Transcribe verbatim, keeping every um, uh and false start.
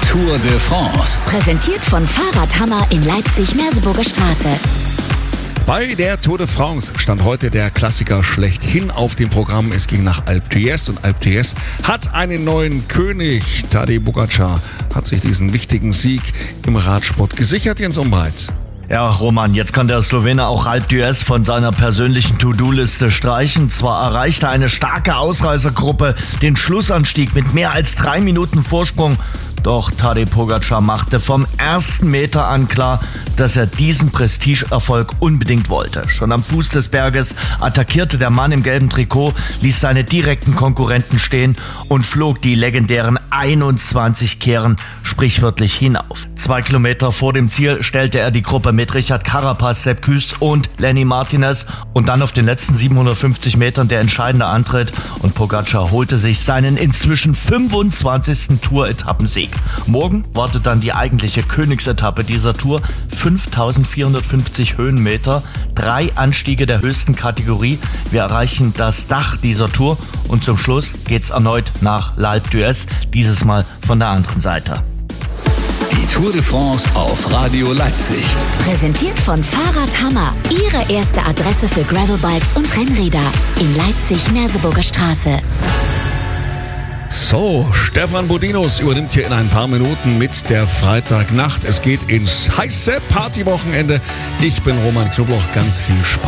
Tour de France. Präsentiert von Fahrradhammer in Leipzig-Merseburger Straße. Bei der Tour de France stand heute der Klassiker schlechthin auf dem Programm. Es ging nach Alpe d'Huez und Alpe d'Huez hat einen neuen König. Tadej Pogačar hat sich diesen wichtigen Sieg im Radsport gesichert. Jens Umbreit. Ja, Roman, jetzt kann der Slowene auch Alpe d'Huez von seiner persönlichen To-Do-Liste streichen. Zwar erreichte eine starke Ausreißergruppe den Schlussanstieg mit mehr als drei Minuten Vorsprung, doch Tadej Pogačar machte vom ersten Meter an klar, dass er diesen Prestigeerfolg unbedingt wollte. Schon am Fuß des Berges attackierte der Mann im gelben Trikot, ließ seine direkten Konkurrenten stehen und flog die legendären einundzwanzig Kehren sprichwörtlich hinauf. Zwei Kilometer vor dem Ziel stellte er die Gruppe mit Richard Carapaz, Sepp Kuss und Lenny Martinez und dann auf den letzten siebenhundertfünfzig Metern der entscheidende Antritt und Pogačar holte sich seinen inzwischen fünfundzwanzigsten Tour-Etappensieg. Morgen wartet dann die eigentliche Königsetappe dieser Tour, fünftausendvierhundertfünfzig Höhenmeter, drei Anstiege der höchsten Kategorie. Wir erreichen das Dach dieser Tour und zum Schluss geht's erneut nach L'Alpe d'Huez, dieses Mal von der anderen Seite. Die Tour de France auf Radio Leipzig. Präsentiert von Fahrradhammer. Ihre erste Adresse für Gravelbikes und Rennräder in Leipzig-Merseburger Straße. So, Stefan Bodinos übernimmt hier in ein paar Minuten mit der Freitagnacht. Es geht ins heiße Partywochenende. Ich bin Roman Knobloch, ganz viel Spaß.